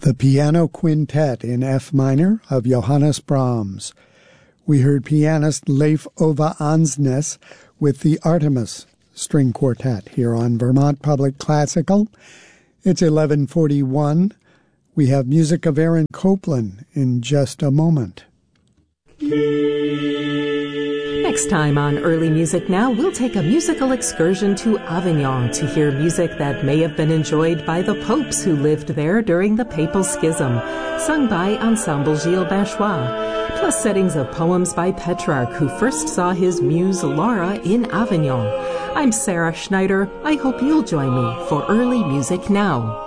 The Piano Quintet in F minor of Johannes Brahms. We heard pianist Leif Ove Ansnes with the Artemis String Quartet here on Vermont Public Classical. It's 11:41. We have music of Aaron Copland in just a moment. Next time on Early Music Now, we'll take a musical excursion to Avignon to hear music that may have been enjoyed by the popes who lived there during the Papal Schism, sung by Ensemble Gilles Binchois, plus settings of poems by Petrarch, who first saw his muse Laura in Avignon. I'm Sarah Schneider. I hope you'll join me for Early Music Now.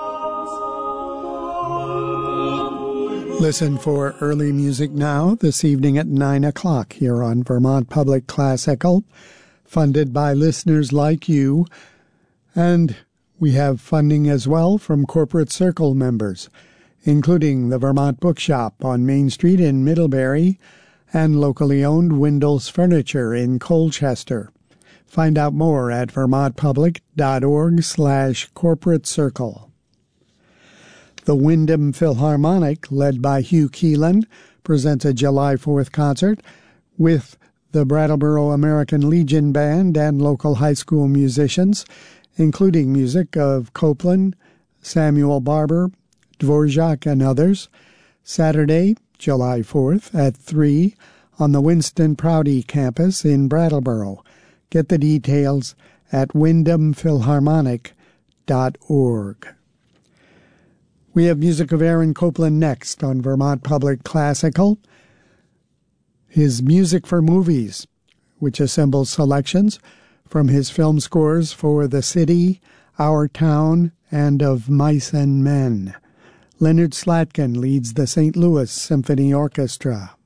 Listen for Early Music Now this evening at 9 o'clock here on Vermont Public Classical, funded by listeners like you. And we have funding as well from Corporate Circle members, including the Vermont Bookshop on Main Street in Middlebury and locally owned Windles Furniture in Colchester. Find out more at vermontpublic.org/corporate circle. The Windham Philharmonic, led by Hugh Keelan, presents a July 4th concert with the Brattleboro American Legion Band and local high school musicians, including music of Copland, Samuel Barber, Dvorak, and others. Saturday, July 4th at 3 on the Winston Prouty campus in Brattleboro. Get the details at windhamphilharmonic.org. We have music of Aaron Copland next on Vermont Public Classical. His Music for Movies, which assembles selections from his film scores for The City, Our Town, and of Mice and Men. Leonard Slatkin leads the St. Louis Symphony Orchestra.